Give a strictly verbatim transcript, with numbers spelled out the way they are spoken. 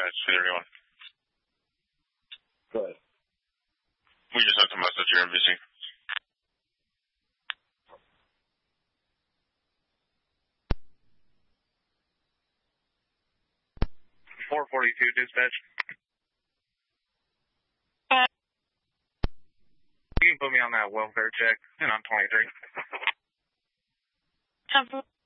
two thirty-one. Go ahead. We just sent a message here, N B C. four forty-two, dispatch. You can put me on that welfare check, and I'm twenty-three.